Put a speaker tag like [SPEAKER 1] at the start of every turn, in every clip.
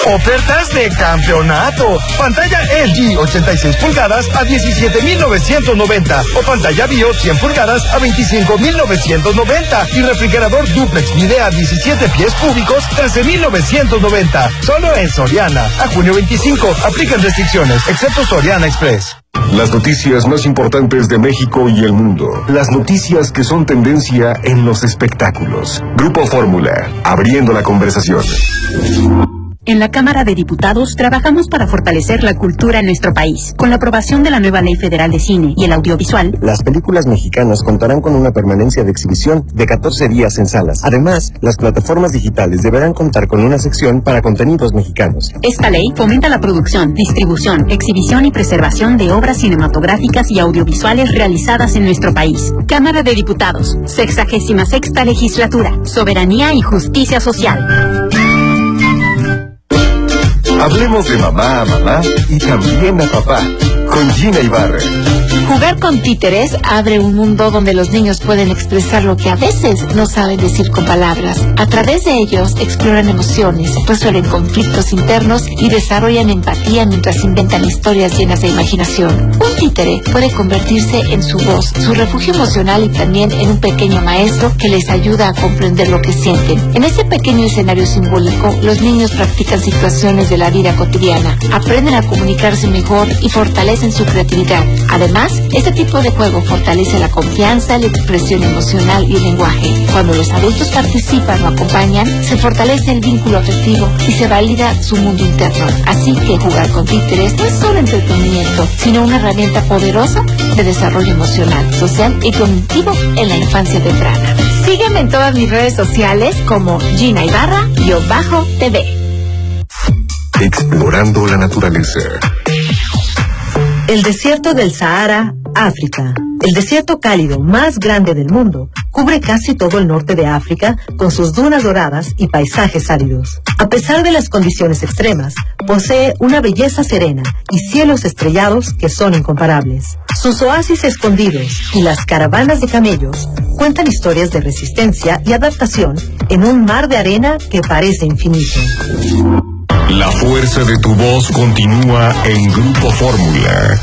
[SPEAKER 1] Ofertas de campeonato. Pantalla LG 86 pulgadas a 17,990 o pantalla BIOS 100 pulgadas a 25,990 y refrigerador duplex Midea 17 pies cúbicos 13,990. Solo en Soriana. A junio 25. Aplican restricciones, excepto Soriana Express.
[SPEAKER 2] Las noticias más importantes de México y el mundo. Las noticias que son tendencia en los espectáculos. Grupo Fórmula, abriendo la conversación.
[SPEAKER 3] En la Cámara de Diputados trabajamos para fortalecer la cultura en nuestro país. Con la aprobación de la nueva Ley Federal de Cine y el Audiovisual,
[SPEAKER 4] las películas mexicanas contarán con una permanencia de exhibición de 14 días en salas. Además, las plataformas digitales deberán contar con una sección para contenidos mexicanos.
[SPEAKER 3] Esta ley fomenta la producción, distribución, exhibición y preservación de obras cinematográficas y audiovisuales realizadas en nuestro país. Cámara de Diputados, 66ª Legislatura, Soberanía y Justicia Social.
[SPEAKER 2] Hablemos de mamá a mamá y también a papá, con Gina Ibarra.
[SPEAKER 5] Jugar con títeres abre un mundo donde los niños pueden expresar lo que a veces no saben decir con palabras. A través de ellos exploran emociones, resuelven conflictos internos y desarrollan empatía mientras inventan historias llenas de imaginación. Un títere puede convertirse en su voz, su refugio emocional y también en un pequeño maestro que les ayuda a comprender lo que sienten. En ese pequeño escenario simbólico, los niños practican situaciones de la vida cotidiana, aprenden a comunicarse mejor y fortalecen su creatividad. Además, este tipo de juego fortalece la confianza, la expresión emocional y el lenguaje. Cuando los adultos participan o acompañan, se fortalece el vínculo afectivo y se valida su mundo interno. Así que jugar con títeres no es solo entretenimiento, sino una herramienta poderosa de desarrollo emocional, social y cognitivo en la infancia temprana. Sígueme en todas mis redes sociales como Gina Ibarra_TV.
[SPEAKER 2] Explorando la naturaleza.
[SPEAKER 6] El desierto del Sahara, África. El desierto cálido más grande del mundo cubre casi todo el norte de África con sus dunas doradas y paisajes áridos. A pesar de las condiciones extremas, posee una belleza serena y cielos estrellados que son incomparables. Sus oasis escondidos y las caravanas de camellos cuentan historias de resistencia y adaptación en un mar de arena que parece infinito.
[SPEAKER 2] La fuerza de tu voz continúa en Grupo Fórmula.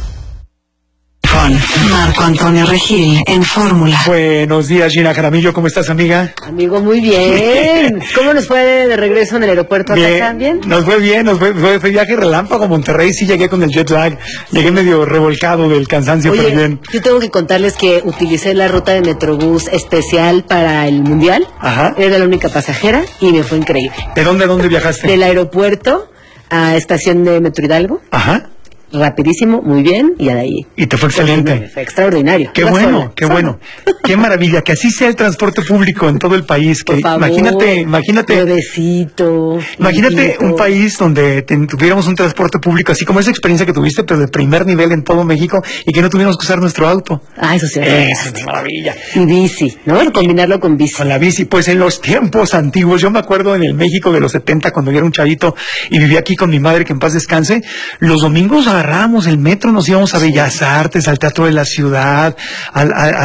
[SPEAKER 7] Con Marco Antonio Regil en Fórmula.
[SPEAKER 8] Buenos días, Gina Jaramillo, ¿cómo estás, amiga?
[SPEAKER 9] Amigo, muy bien. ¿Cómo nos fue de regreso en el aeropuerto? ¿Bien?
[SPEAKER 8] Nos fue bien, fue viaje relámpago a Monterrey, sí llegué con el jet lag, llegué medio revolcado del cansancio,
[SPEAKER 9] Oye,
[SPEAKER 8] pero bien.
[SPEAKER 9] Yo tengo que contarles que utilicé la ruta de Metrobús especial para el Mundial.
[SPEAKER 8] Ajá.
[SPEAKER 9] Era la única pasajera y me fue increíble.
[SPEAKER 8] ¿De dónde a dónde viajaste?
[SPEAKER 9] Del aeropuerto a estación de Metro Hidalgo.
[SPEAKER 8] Ajá.
[SPEAKER 9] Rapidísimo, muy bien, y de ahí.
[SPEAKER 8] Y te fue excelente.
[SPEAKER 9] Fue extraordinario.
[SPEAKER 8] Qué bueno, qué bueno. Qué maravilla, que así sea el transporte público en todo el país. Que
[SPEAKER 9] por favor,
[SPEAKER 8] imagínate.
[SPEAKER 9] Bebecito.
[SPEAKER 8] Imagínate un país donde tuviéramos un transporte público, así como esa experiencia que tuviste, pero de primer nivel en todo México, y que no tuviéramos que usar nuestro auto.
[SPEAKER 9] Ah, eso sí.
[SPEAKER 8] Es una maravilla.
[SPEAKER 9] Y bici, ¿no? Combinarlo con bici.
[SPEAKER 8] Con la bici, pues en los tiempos antiguos, yo me acuerdo en el México de los 70, cuando yo era un chavito y vivía aquí con mi madre, que en paz descanse, los domingos agarrábamos el metro, nos íbamos a Bellas Artes, al Teatro de la Ciudad, a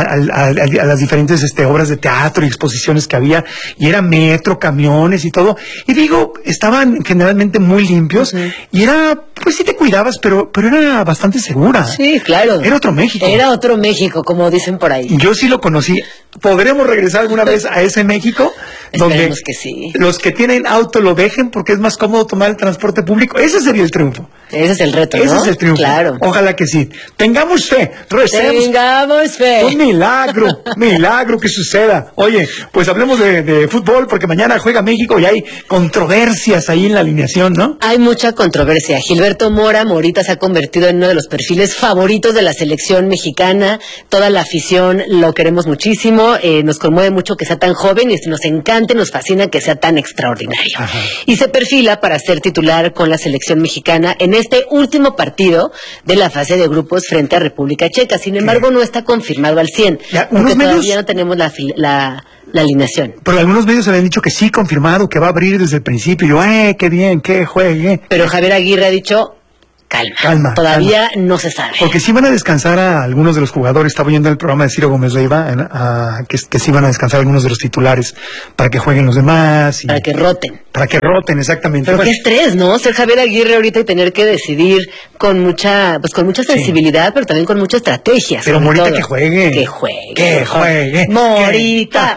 [SPEAKER 8] las diferentes obras de teatro y exposiciones que había, y era metro, camiones y todo, y digo, estaban generalmente muy limpios, y era, pues sí te cuidabas, pero era bastante segura.
[SPEAKER 9] Sí, claro.
[SPEAKER 8] Era otro México.
[SPEAKER 9] Era otro México, como dicen por ahí.
[SPEAKER 8] Yo sí lo conocí. ¿Podremos regresar alguna vez a ese México?
[SPEAKER 9] Esperemos que sí.
[SPEAKER 8] Los que tienen auto lo dejen porque es más cómodo tomar el transporte público. Ese sería el triunfo.
[SPEAKER 9] Ese es el reto, ¿no?
[SPEAKER 8] Ese es el triunfo.
[SPEAKER 9] Claro.
[SPEAKER 8] Ojalá que sí. Tengamos fe.
[SPEAKER 9] Tengamos fe.
[SPEAKER 8] Un milagro que suceda. Oye, pues hablemos de fútbol porque mañana juega México y hay controversias ahí en la alineación, ¿no?
[SPEAKER 9] Hay mucha controversia. Gilberto Morita se ha convertido en uno de los perfiles favoritos de la selección mexicana. Toda la afición lo queremos muchísimo. Nos conmueve mucho que sea tan joven y nos encanta y nos fascina que sea tan extraordinario.
[SPEAKER 8] Ajá.
[SPEAKER 9] Y se perfila para ser titular con la selección mexicana en este último partido de la fase de grupos frente a República Checa. Sin embargo, no está confirmado al 100, porque todavía no tenemos la alineación.
[SPEAKER 8] Pero algunos medios habían dicho que sí, confirmado, que va a abrir desde el principio. Y yo, qué bien, que juegue.
[SPEAKER 9] Pero Javier Aguirre ha dicho, calma. Todavía no se sabe.
[SPEAKER 8] Porque sí van a descansar a algunos de los jugadores. Estaba viendo el programa de Ciro Gómez Leiva, que sí van a descansar algunos de los titulares para que jueguen los demás.
[SPEAKER 9] Para que roten.
[SPEAKER 8] Para que roten, exactamente.
[SPEAKER 9] Pero qué estrés, ¿no? Ser Javier Aguirre ahorita y tener que decidir con mucha sensibilidad, pero también con mucha estrategia.
[SPEAKER 8] Pero Morita
[SPEAKER 9] todo.
[SPEAKER 8] Que juegue.
[SPEAKER 9] Que juegue. Morita.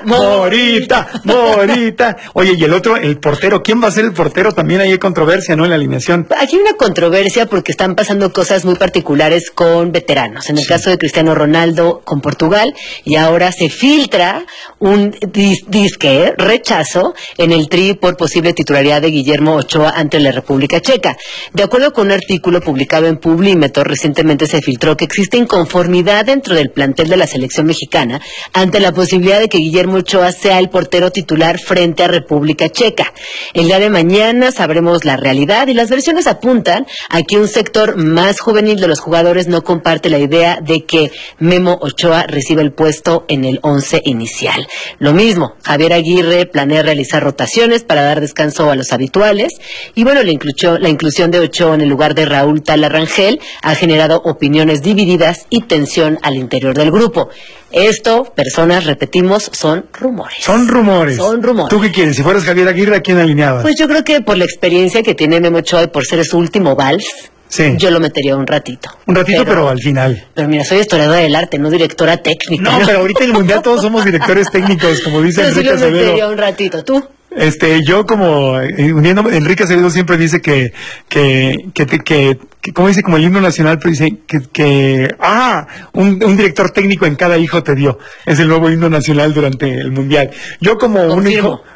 [SPEAKER 8] Oye, y el otro, el portero, ¿quién va a ser el portero? También hay controversia, ¿no? En la alineación.
[SPEAKER 9] Aquí hay una controversia porque están pasando cosas muy particulares con veteranos. En el caso de Cristiano Ronaldo con Portugal, y ahora se filtra un disque rechazo en el Tri por posible titularidad de Guillermo Ochoa ante la República Checa. De acuerdo con un artículo publicado en Publímetro, recientemente se filtró que existe inconformidad dentro del plantel de la selección mexicana ante la posibilidad de que Guillermo Ochoa sea el portero titular frente a República Checa. El día de mañana sabremos la realidad y las versiones apuntan a que un sector más juvenil de los jugadores no comparte la idea de que Memo Ochoa reciba el puesto en el 11 inicial. Lo mismo, Javier Aguirre planea realizar rotaciones para dar descanso a los habituales y bueno, la inclusión de Ochoa en el lugar de Raúl Tala Rangel ha generado opiniones divididas y tensión al interior del grupo. Esto, personas, repetimos, son rumores.
[SPEAKER 8] Son rumores. ¿Tú qué quieres? Si fueras Javier Aguirre, ¿a quién alineabas?
[SPEAKER 9] Pues yo creo que por la experiencia que tiene Memo Ochoa y por ser su último vals, sí, yo lo metería un ratito.
[SPEAKER 8] Pero al final.
[SPEAKER 9] Pero mira, soy historiadora del arte, no directora técnica.
[SPEAKER 8] No, pero ahorita en el Mundial todos somos directores técnicos, como dice Enrique Acevedo.
[SPEAKER 9] Yo lo metería un ratito. ¿Tú?
[SPEAKER 8] Yo como uniendo, Enrique Acevedo siempre dice que como dice, como el himno nacional, pero dice un director técnico en cada hijo te dio. Es el nuevo himno nacional durante el Mundial. Yo como un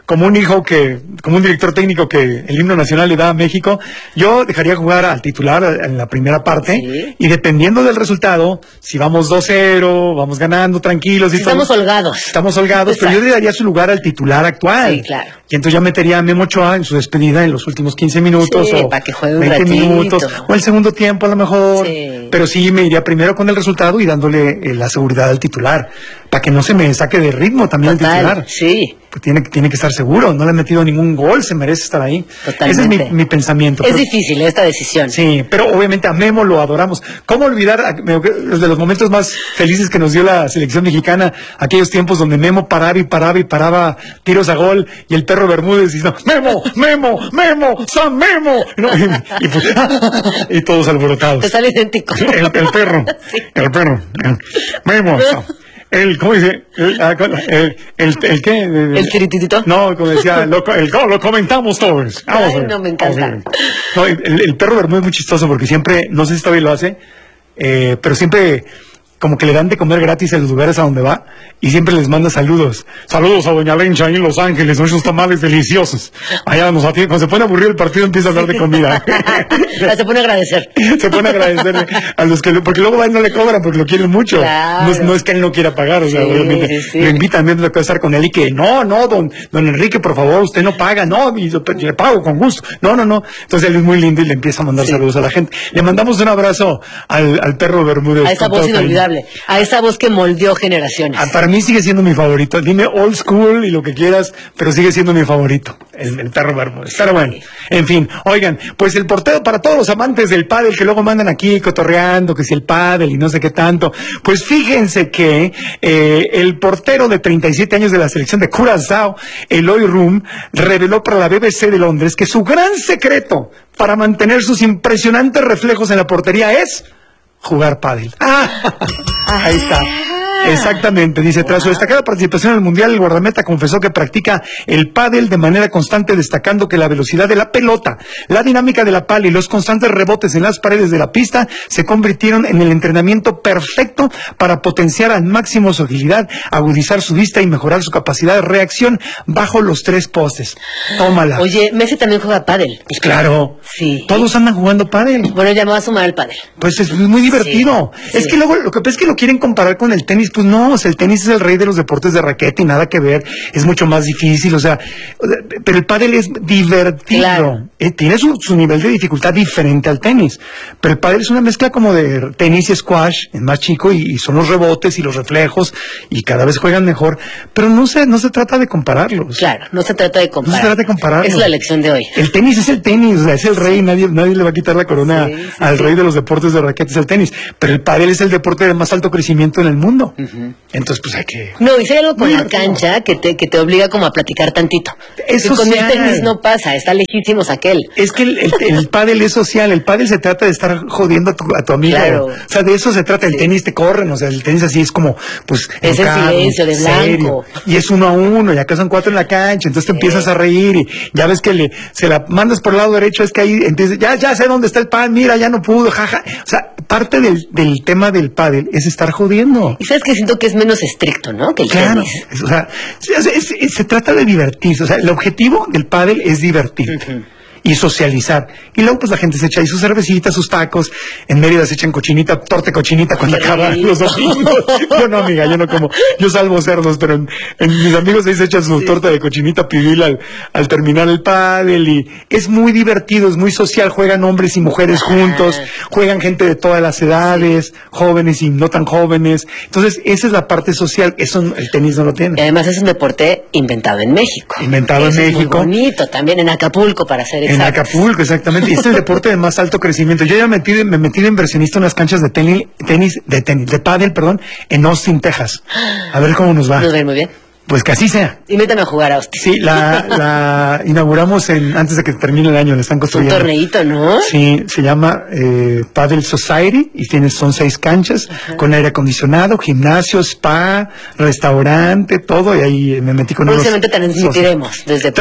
[SPEAKER 8] director técnico que el himno nacional le da a México, yo dejaría jugar al titular en la primera parte, ¿sí? Y dependiendo del resultado, si vamos 2-0, vamos ganando tranquilos.
[SPEAKER 9] Estamos holgados.
[SPEAKER 8] Pero yo le daría su lugar al titular actual.
[SPEAKER 9] Sí, claro.
[SPEAKER 8] Y entonces ya metería a Memo Ochoa en su despedida en los últimos 15 minutos,
[SPEAKER 9] sí, para que juegue un
[SPEAKER 8] 20
[SPEAKER 9] ratito.
[SPEAKER 8] Minutos, o el segundo tiempo a lo mejor, sí. Pero sí me iría primero con el resultado y dándole la seguridad al titular, para que no se me saque de ritmo también. Total, el titular.
[SPEAKER 9] Sí.
[SPEAKER 8] Pues tiene que estar seguro, no le ha metido ningún gol, se merece estar ahí.
[SPEAKER 9] Totalmente.
[SPEAKER 8] Ese es mi pensamiento.
[SPEAKER 9] Es difícil esta decisión.
[SPEAKER 8] Sí, pero obviamente a Memo lo adoramos. ¿Cómo olvidar de los momentos más felices que nos dio la selección mexicana, aquellos tiempos donde Memo paraba tiros a gol y el perro Bermúdez diciendo Memo, San Memo, ¿no? y todos alborotados.
[SPEAKER 9] Te sale idéntico.
[SPEAKER 8] El perro, sí. El perro, Memo. ¿Cómo dice? ¿El qué?
[SPEAKER 9] ¿El tirititito?
[SPEAKER 8] No, como decía, lo comentamos todos.
[SPEAKER 9] Ay, no, me encanta.
[SPEAKER 8] No, el perro Bermúdez es muy chistoso porque siempre, no sé si todavía lo hace, pero siempre como que le dan de comer gratis en los lugares a donde va y siempre les manda saludos. Saludos a Doña Lencha ahí en Los Ángeles, esos tamales deliciosos. Allá nos atiende. Cuando se pone aburrido el partido empieza a hablar de comida.
[SPEAKER 9] Se pone a agradecer.
[SPEAKER 8] Se pone a agradecer a los que, porque luego no le cobran porque lo quieren mucho.
[SPEAKER 9] Claro.
[SPEAKER 8] No es que él no quiera pagar, o sea, obviamente lo invitan a estar con él y que no, don Enrique, por favor, usted no paga, no, le pago con gusto. No. Entonces él es muy lindo y le empieza a mandar saludos a la gente. Le mandamos un abrazo al perro Bermúdez.
[SPEAKER 9] A esa voz inolvidable. A esa voz que moldeó generaciones.
[SPEAKER 8] Para mí sigue siendo mi favorito. Dime old school y lo que quieras, pero sigue siendo mi favorito, el perro Bermúdez. Pero bueno, en fin, oigan, pues el portero para todos los amantes del pádel que luego mandan aquí cotorreando, que si el pádel y no sé qué tanto, pues fíjense que el portero de 37 años de la selección de Curazao, Eloy Room, reveló para la BBC de Londres que su gran secreto para mantener sus impresionantes reflejos en la portería es jugar pádel. Ahí está. Exactamente, dice, tras su destacada participación en el Mundial, el guardameta confesó que practica el pádel de manera constante, destacando que la velocidad de la pelota, la dinámica de la pala y los constantes rebotes en las paredes de la pista se convirtieron en el entrenamiento perfecto para potenciar al máximo su agilidad, agudizar su vista y mejorar su capacidad de reacción bajo los 3 postes. Tómala.
[SPEAKER 9] Oye, Messi también juega pádel.
[SPEAKER 8] Pues claro.
[SPEAKER 9] Sí.
[SPEAKER 8] Todos andan jugando pádel.
[SPEAKER 9] Bueno, ya me va a sumar al pádel.
[SPEAKER 8] Pues es muy divertido. Sí. Es que luego lo que pasa es que lo quieren comparar con el tenis. Pues no, o sea, el tenis es el rey de los deportes de raqueta y nada que ver, es mucho más difícil, o sea, pero el pádel es divertido, claro. Tiene su nivel de dificultad diferente al tenis, pero el pádel es una mezcla como de tenis y squash, es más chico y son los rebotes y los reflejos y cada vez juegan mejor, pero no se trata de compararlos.
[SPEAKER 9] Claro, no se trata de comparar.
[SPEAKER 8] No se trata de compararlos.
[SPEAKER 9] Es la lección de hoy.
[SPEAKER 8] El tenis es el tenis, o sea, es el rey, nadie le va a quitar la corona al rey de los deportes de raqueta, es el tenis, pero el pádel es el deporte de más alto crecimiento en el mundo. Entonces, pues hay que...
[SPEAKER 9] No, y si hay algo con la cancha que te obliga como a platicar tantito.
[SPEAKER 8] Eso
[SPEAKER 9] con el tenis no pasa, está lejísimos aquel.
[SPEAKER 8] Es que el pádel es social, el pádel se trata de estar jodiendo a tu amigo.
[SPEAKER 9] Claro.
[SPEAKER 8] O sea, de eso se trata, el tenis te corren, o sea, el tenis así es como, pues...
[SPEAKER 9] Es el silencio de blanco.
[SPEAKER 8] Serio. Y es 1-1, y acá son 4 en la cancha, entonces te empiezas a reír y ya ves que se la mandas por el lado derecho, es que ahí empieza, ya sé dónde está el pad, mira, ya no pudo, jaja. O sea, parte del tema del pádel es estar jodiendo.
[SPEAKER 9] Y sabes que siento que es menos estricto, ¿no? Que el tenis.
[SPEAKER 8] O sea, se trata de divertirse. O sea, el objetivo del pádel es divertirte. Y socializar. Y luego pues la gente se echa ahí sus cervecitas, sus tacos. En Mérida se echan torta de cochinita cuando acaban los domingos. Yo no, amiga, yo no como. Yo salvo cerdos, pero en mis amigos ahí se echan su torta de cochinita pibil al terminar el pádel. Y es muy divertido, es muy social. Juegan hombres y mujeres juntos. Juegan gente de todas las edades, jóvenes y no tan jóvenes. Entonces, esa es la parte social. Eso el tenis no lo tiene.
[SPEAKER 9] Y además es un deporte inventado en México.
[SPEAKER 8] Inventado en México.
[SPEAKER 9] Es muy bonito, también en Acapulco, para ser
[SPEAKER 8] en Acapulco, exactamente. Y este es el deporte de más alto crecimiento. Yo ya me metí de inversionista en unas canchas de de pádel, en Austin, Texas. A ver cómo nos va.
[SPEAKER 9] Nos va muy bien.
[SPEAKER 8] Pues que así sea.
[SPEAKER 9] Invítame a jugar a Austin.
[SPEAKER 8] Sí, la inauguramos antes de que termine el año, la están construyendo.
[SPEAKER 9] Un torneito, ¿no?
[SPEAKER 8] Sí, se llama Padel Society y son 6 canchas con aire acondicionado, gimnasio, spa, restaurante, todo, y ahí me metí con unos...
[SPEAKER 9] Próximamente transmitiremos desde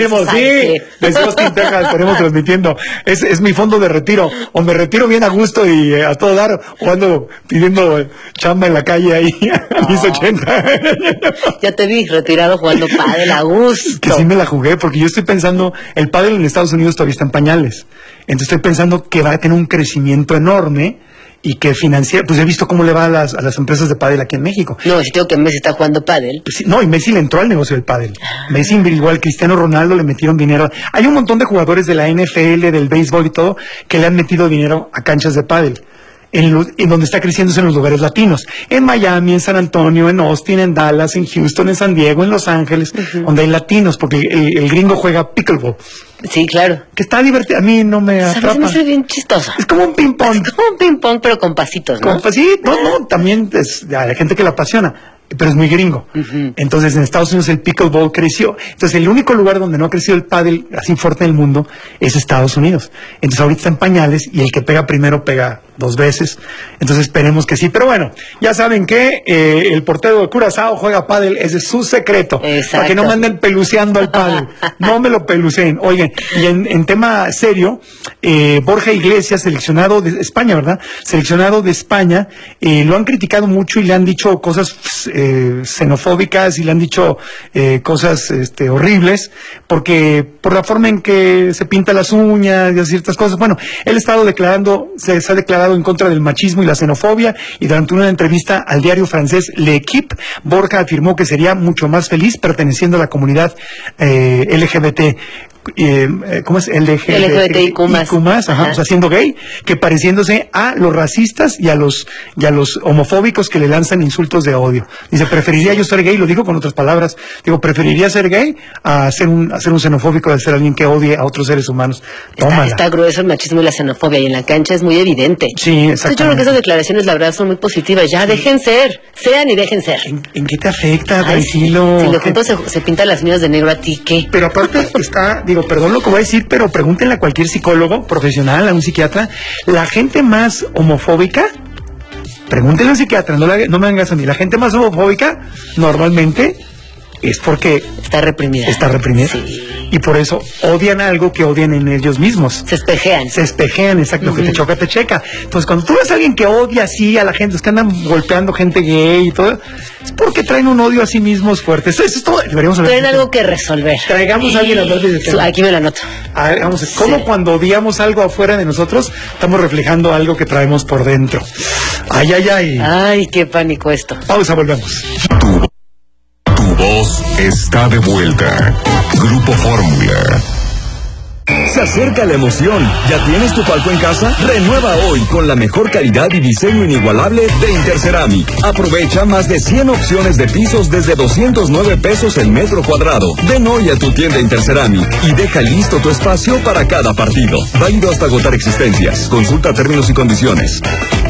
[SPEAKER 8] desde Austin, Texas, estaremos transmitiendo. Es mi fondo de retiro, o me retiro bien a gusto y a todo dar, o ando pidiendo chamba en la calle ahí a mis 80.
[SPEAKER 9] Ya te vi retirado jugando pádel a gusto.
[SPEAKER 8] Que sí me la jugué, porque yo estoy pensando, el pádel en Estados Unidos todavía está en pañales. Entonces estoy pensando que va a tener un crecimiento enorme y que financiar, pues he visto cómo le va a las empresas de pádel aquí en México.
[SPEAKER 9] No, si tengo que Messi está jugando pádel.
[SPEAKER 8] Pues sí, no, y Messi le entró al negocio del pádel. Messi, igual Cristiano Ronaldo, le metieron dinero. Hay un montón de jugadores de la NFL, del béisbol y todo, que le han metido dinero a canchas de pádel. En donde está creciendo es en los lugares latinos, en Miami, en San Antonio, en Austin, en Dallas, en Houston, en San Diego, en Los Ángeles, donde hay latinos, porque el gringo juega pickleball.
[SPEAKER 9] Sí, claro.
[SPEAKER 8] Que está divertido, a mí no me atrapa.
[SPEAKER 9] A mí me hace bien chistoso.
[SPEAKER 8] Es como un ping-pong.
[SPEAKER 9] Es como un ping-pong, pero con pasitos, ¿no?
[SPEAKER 8] Sí, también es a la gente que la apasiona. Pero es muy gringo. Entonces en Estados Unidos el pickleball creció. Entonces el único lugar donde no ha crecido el pádel así fuerte en el mundo es Estados Unidos. Entonces ahorita está en pañales y el que pega primero pega 2 veces. Entonces esperemos que sí. Pero bueno, ya saben que el portero de Curazao juega pádel, ese es su secreto.
[SPEAKER 9] Exacto.
[SPEAKER 8] Para que no me anden peluceando al pádel. No me lo peluceen. Oigan, y en tema serio, Borja Iglesias, seleccionado de España, ¿verdad? Seleccionado de España, lo han criticado mucho y le han dicho cosas xenofóbicas y le han dicho cosas horribles, porque por la forma en que se pinta las uñas y ciertas cosas. Bueno, él se ha declarado en contra del machismo y la xenofobia, y durante una entrevista al diario francés L'Equipe, Borja afirmó que sería mucho más feliz perteneciendo a la comunidad LGBT. ¿Cómo es?
[SPEAKER 9] LGBTIQ+.
[SPEAKER 8] O sea, siendo gay, que pareciéndose a los racistas y a los homofóbicos que le lanzan insultos de odio. Dice, preferiría yo ser gay, lo digo con otras palabras, preferiría ser gay a ser un xenofóbico, de ser alguien que odie a otros seres humanos.
[SPEAKER 9] Está grueso el machismo y la xenofobia, y en la cancha es muy evidente.
[SPEAKER 8] Sí, exactamente.
[SPEAKER 9] Yo creo que esas declaraciones, la verdad, son muy positivas. Ya, dejen ser, sean y dejen ser.
[SPEAKER 8] ¿En qué te afecta, tranquilo?
[SPEAKER 9] Si de pronto se pintan las uñas de negro, ¿a ti qué?
[SPEAKER 8] Pero aparte está... perdón lo que voy a decir, pero pregúntenle a cualquier psicólogo profesional, a un psiquiatra, la gente más homofóbica, pregúntenle a un psiquiatra, no me vengas a mí, la gente más homofóbica normalmente es porque
[SPEAKER 9] está reprimida.
[SPEAKER 8] Sí. Y por eso odian algo que odian en ellos mismos.
[SPEAKER 9] Se espejean,
[SPEAKER 8] exacto. Que te choca, te checa. Entonces, cuando tú ves a alguien que odia así a la gente, es que andan golpeando gente gay y todo, es porque traen un odio a sí mismos fuerte. Eso es todo. Deberíamos hablar.
[SPEAKER 9] Traen algo que resolver.
[SPEAKER 8] Traigamos a alguien a hablar de tema.
[SPEAKER 9] Aquí me lo anoto.
[SPEAKER 8] A ver, vamos, ¿cómo cuando odiamos algo afuera de nosotros, estamos reflejando algo que traemos por dentro? Ay.
[SPEAKER 9] Ay, qué pánico esto.
[SPEAKER 8] Pausa, volvemos.
[SPEAKER 2] Tu voz está de vuelta. Grupo Fórmula.
[SPEAKER 10] Se acerca la emoción. ¿Ya tienes tu palco en casa? Renueva hoy con la mejor calidad y diseño inigualable de Interceramic. Aprovecha más de 100 opciones de pisos desde 209 pesos el metro cuadrado. Ven hoy a tu tienda Interceramic y deja listo tu espacio para cada partido. Válido hasta agotar existencias. Consulta términos y condiciones.